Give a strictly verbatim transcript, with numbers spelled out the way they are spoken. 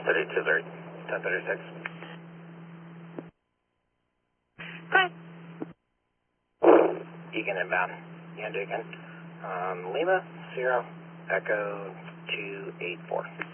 thirty-two thirty, ten thirty-six. Okay. Egan inbound. Yan Deacon. Um, Lima, Sierra, Echo two eight four.